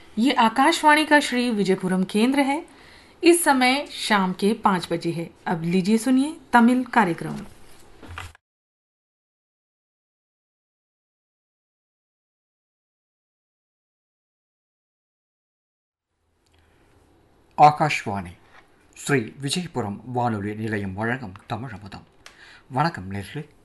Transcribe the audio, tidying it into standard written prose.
ये आकाशवाणी का श्री विजयपुरम केंद्र है। इस समय शाम के 5 बजे है। अब लीजिए सुनिए तमिल कार्यक्रम। ஆகாஷ்வாணி ஸ்ரீ விஜயபுரம் வானொலி நிலையம் வழங்கும் தமிழ் அமுதம். வணக்கம் நேர்களே.